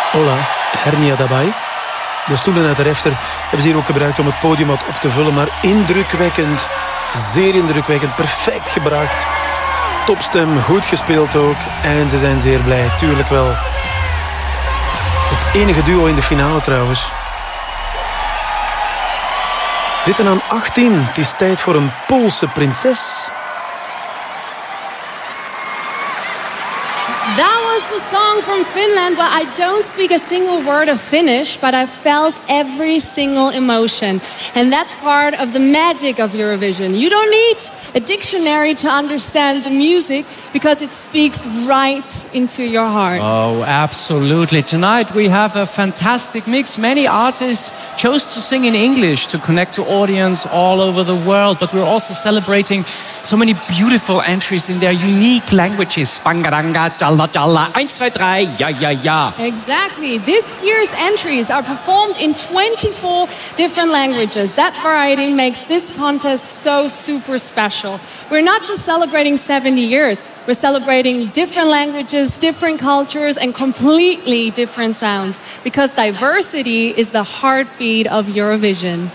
Hola, hernia daarbij. De stoelen uit de refter hebben ze hier ook gebruikt om het podium wat op te vullen. Maar indrukwekkend, zeer indrukwekkend, perfect gebracht. Topstem, goed gespeeld ook. En ze zijn zeer blij, tuurlijk wel. Het enige duo in de finale trouwens. Zitten aan 18. Het is tijd voor een Poolse prinses. That was the song from Finland, but I don't speak a single word of Finnish, but I felt every single emotion. And that's part of the magic of Eurovision. You don't need a dictionary to understand the music because it speaks right into your heart. Oh, absolutely. Tonight we have a fantastic mix. Many artists chose to sing in English to connect to audience all over the world, but we're also celebrating so many beautiful entries in their unique languages. Spangaranga, jalla jalla, 1, 2, 3, ja ja ja. Exactly. This year's entries are performed in 24 different languages. That variety makes this contest so super special. We're not just celebrating 70 years. We're celebrating different languages, different cultures, and completely different sounds. Because diversity is the heartbeat of Eurovision.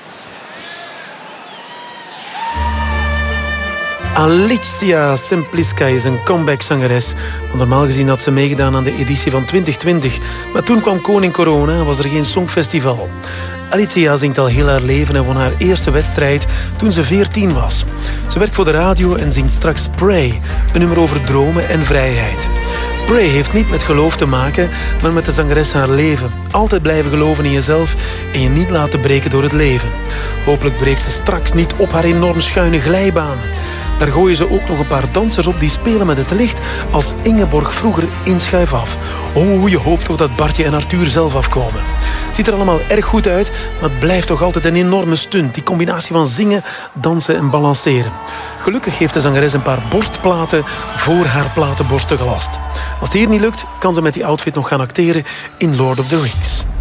Alicia Simpliska is een comeback-zangeres. Normaal gezien had ze meegedaan aan de editie van 2020. Maar toen kwam koning corona en was er geen songfestival. Alicia zingt al heel haar leven en won haar eerste wedstrijd toen ze 14 was. Ze werkt voor de radio en zingt straks Pray, een nummer over dromen en vrijheid. Pray heeft niet met geloof te maken, maar met de zangeres haar leven. Altijd blijven geloven in jezelf en je niet laten breken door het leven. Hopelijk breekt ze straks niet op haar enorm schuine glijbaan. Daar gooien ze ook nog een paar dansers op die spelen met het licht als Ingeborg vroeger in Schuif af. Oh, je hoopt toch dat Bartje en Arthur zelf afkomen. Het ziet er allemaal erg goed uit, maar het blijft toch altijd een enorme stunt. Die combinatie van zingen, dansen en balanceren. Gelukkig heeft de zangeres een paar borstplaten voor haar platenborsten gelast. Als het hier niet lukt, kan ze met die outfit nog gaan acteren in Lord of the Rings.